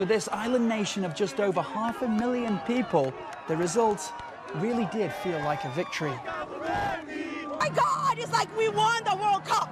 For this island nation of just over 500,000 people, the result really did feel like a victory. Oh my God, it's like we won the World Cup.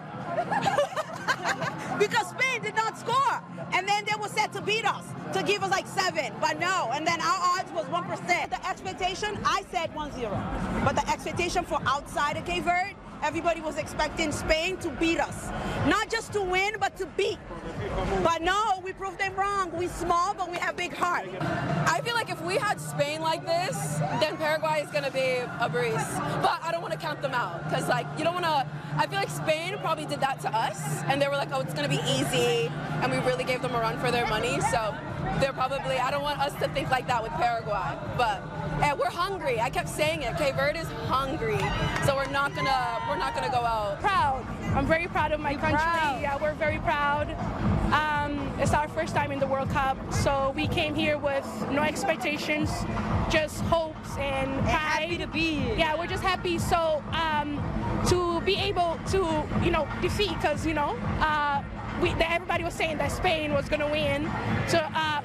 Because Spain did not score. And then they were set to beat us, to give us like 7, but no. And then our odds was 1%. The expectation, I said 1-0. But the expectation for outside of Cape Verde, everybody was expecting Spain to beat us. Not just to win, but to beat. But no, we proved them wrong. We're small, but we have big heart. I feel like if we had Spain like this, then Paraguay is going to be a breeze. But I don't want to count them out because, like, you don't want to. I feel like Spain probably did that to us, and they were like, oh, it's going to be easy, and we really gave them a run for their money. So they're probably. I don't want us to think like that with Paraguay, but. And we're hungry. I kept saying it. Cape Verde is hungry, so we're not gonna go out. Proud. I'm very proud of my country. Proud. Yeah, we're very proud. It's our first time in the World Cup, so we came here with no expectations, just hopes and pride. Happy to be here. Yeah, we're just happy. So to be able to, defeat, because everybody was saying that Spain was going to win. So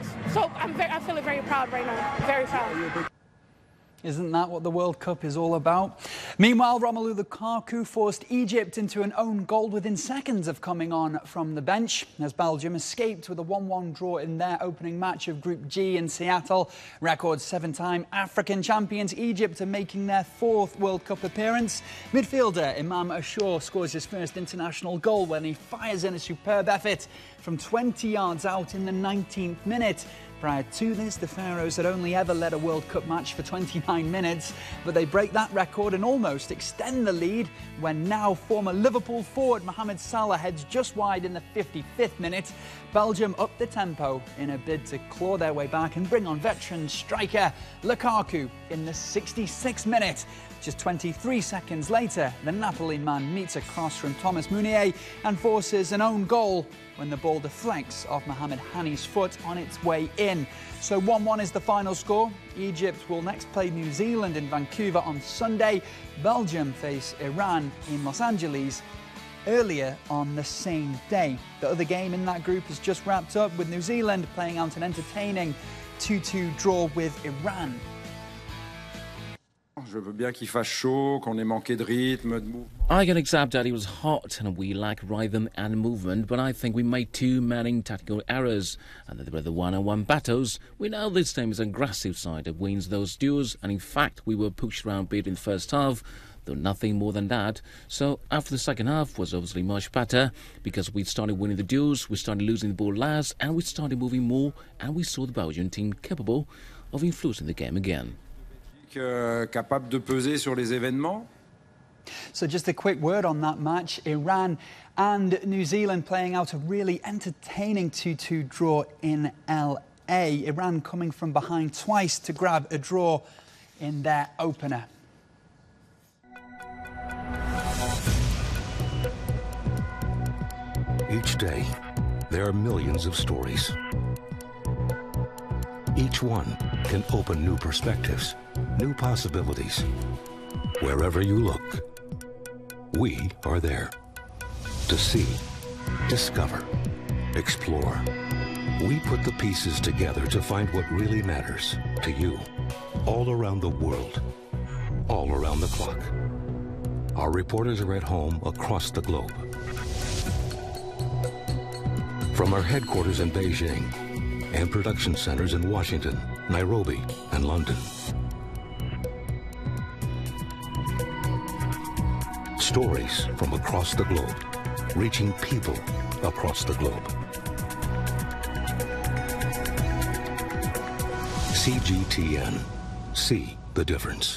I'm feeling very proud right now. Very proud. Isn't that what the World Cup is all about? Meanwhile, Romelu Lukaku forced Egypt into an own goal within seconds of coming on from the bench as Belgium escaped with a 1-1 draw in their opening match of Group G in Seattle. Record 7-time African champions Egypt are making their 4th World Cup appearance. Midfielder Imam Ashur scores his first international goal when he fires in a superb effort from 20 yards out in the 19th minute. Prior to this, the Pharaohs had only ever led a World Cup match for 29 minutes, but they break that record and almost extend the lead when now former Liverpool forward Mohamed Salah heads just wide in the 55th minute. Belgium up the tempo in a bid to claw their way back and bring on veteran striker Lukaku in the 66th minute. Just 23 seconds later, the Napoli man meets a cross from Thomas Meunier and forces an own goal when the ball deflects off Mohamed Hani's foot on its way in. So 1-1 is the final score. Egypt will next play New Zealand in Vancouver on Sunday. Belgium face Iran in Los Angeles earlier on the same day. The other game in that group is just wrapped up with New Zealand playing out an entertaining 2-2 draw with Iran. Je veux bien qu'il fasse chaud, qu'on ait manqué de rythme, de mouvement. I can accept that it was hot and we lack rhythm and movement, but I think we made too many tactical errors and that there were the one-on-one battles. We know this team is an aggressive side that wins those duels, and in fact we were pushed around a bit in the first half, though nothing more than that. So after the second half was obviously much better because we started winning the duels, we started losing the ball last, and we started moving more, and we saw the Belgian team capable of influencing the game again. Capable de peser sur les événements. So just a quick word on that match. Iran and New Zealand playing out a really entertaining 2-2 draw in LA. Iran coming from behind twice to grab a draw in their opener. Each day, there are millions of stories. Each one can open new perspectives, new possibilities. Wherever you look, we are there to see, discover, explore. We put the pieces together to find what really matters to you, all around the world, all around the clock. Our reporters are at home across the globe. From our headquarters in Beijing and production centers in Washington, Nairobi, and London. Stories from across the globe, reaching people across the globe. CGTN. See the difference.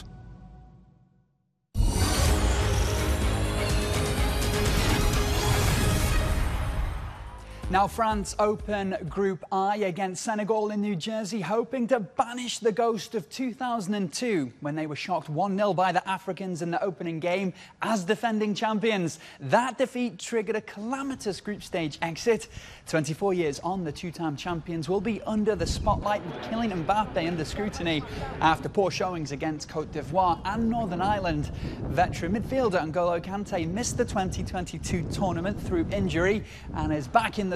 Now France open Group I against Senegal in New Jersey, hoping to banish the ghost of 2002 when they were shocked 1-0 by the Africans in the opening game as defending champions. That defeat triggered a calamitous group stage exit. 24 years on, the two-time champions will be under the spotlight with Kylian Mbappe under scrutiny after poor showings against Côte d'Ivoire and Northern Ireland. Veteran midfielder N'Golo Kante missed the 2022 tournament through injury and is back in the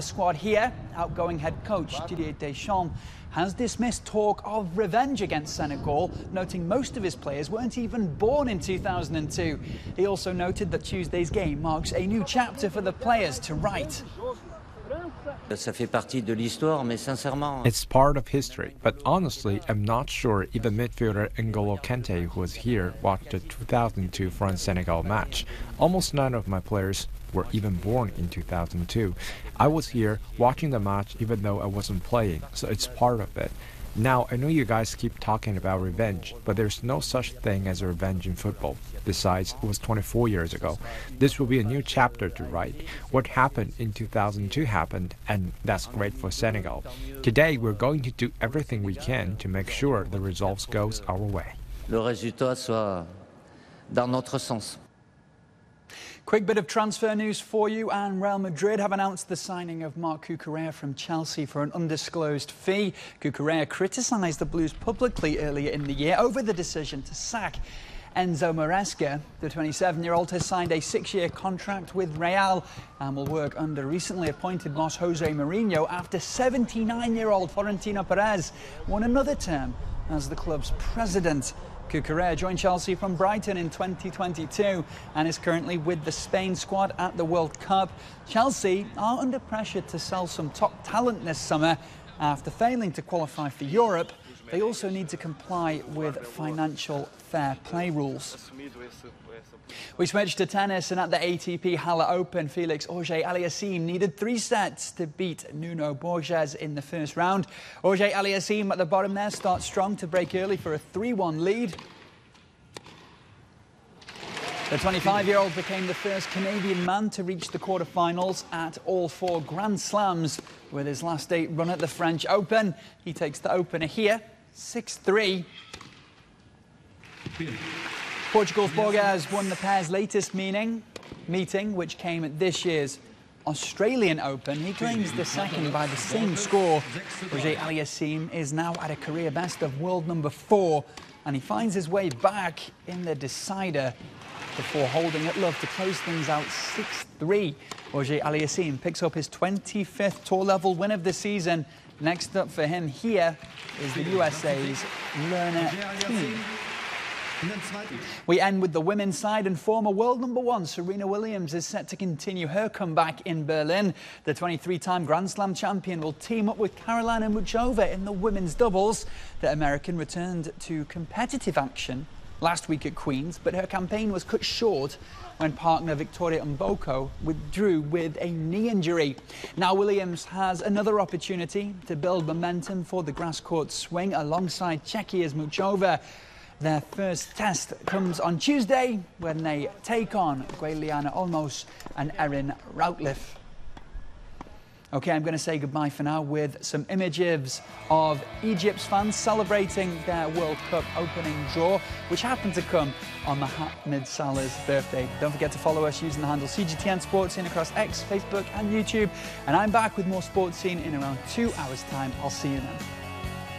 the squad here, outgoing head coach Didier Deschamps has dismissed talk of revenge against Senegal, noting most of his players weren't even born in 2002. He also noted that Tuesday's game marks a new chapter for the players to write. Ça fait partie de l'histoire, mais sincèrement... It's part of history, but honestly, I'm not sure even midfielder N'Golo Kante, who was here, watched the 2002 France-Senegal match. Almost none of my players were even born in 2002. I was here watching the match even though I wasn't playing, so it's part of it. Now, I know you guys keep talking about revenge, but there's no such thing as a revenge in football. Besides, it was 24 years ago. This will be a new chapter to write. What happened in 2002 happened, and that's great for Senegal. Today, we're going to do everything we can to make sure the results goes our way. Le résultat soit dans notre sens. Quick bit of transfer news for you, and Real Madrid have announced the signing of Marc Cucurella from Chelsea for an undisclosed fee. Cucurella criticised the Blues publicly earlier in the year over the decision to sack Enzo Maresca. The 27-year-old has signed a 6-year contract with Real and will work under recently appointed boss Jose Mourinho after 79-year-old Florentino Perez won another term as the club's president. Cucurella joined Chelsea from Brighton in 2022 and is currently with the Spain squad at the World Cup. Chelsea are under pressure to sell some top talent this summer. After failing to qualify for Europe, they also need to comply with financial fair play rules. We switch to tennis, and at the ATP Halle Open, Felix Auger-Aliassime needed 3 sets to beat Nuno Borges in the first round. Auger-Aliassime at the bottom there starts strong to break early for a 3-1 lead. The 25-year-old became the first Canadian man to reach the quarterfinals at all 4 Grand Slams. With his last 8 run at the French Open, he takes the opener here, 6-3. Portugal's Borges won the pair's latest meeting, which came at this year's Australian Open. He claims the second by the same score. Auger-Aliassime is now at a career best of world number 4, and he finds his way back in the decider before holding at love to close things out 6-3. Auger-Aliassime picks up his 25th tour-level win of the season. Next up for him here is the USA's Lerner Team. We end with the women's side, and former world number 1 Serena Williams is set to continue her comeback in Berlin. The 23-time Grand Slam champion will team up with Karolina Muchova in the women's doubles. The American returned to competitive action last week at Queen's, but her campaign was cut short when partner Victoria Mboko withdrew with a knee injury. Now Williams has another opportunity to build momentum for the grass court swing alongside Czechia's Muchova. Their first test comes on Tuesday when they take on Guiliana Olmos and Erin Routliffe. OK, I'm going to say goodbye for now with some images of Egypt's fans celebrating their World Cup opening draw, which happened to come on Mohamed Salah's birthday. Don't forget to follow us using the handle CGTN Sports Scene across X, Facebook and YouTube. And I'm back with more Sports Scene in around 2 hours' time. I'll see you then.